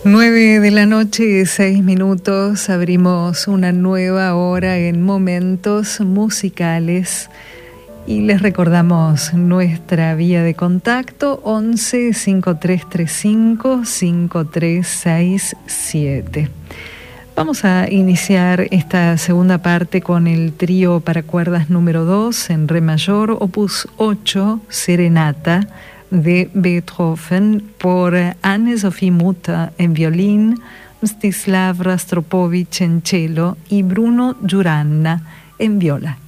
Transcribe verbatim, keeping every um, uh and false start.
Nueve de la noche, seis minutos, abrimos una nueva hora en Momentos Musicales y les recordamos nuestra vía de contacto once, cincuenta y tres treinta y cinco, cincuenta y tres sesenta y siete. Vamos a iniciar esta segunda parte con el trío para cuerdas número dos en re mayor, opus ocho, Serenata, de Beethoven, por Anne-Sophie Mutter en violín, Mstislav Rostropovich en cello y Bruno Giuranna en viola.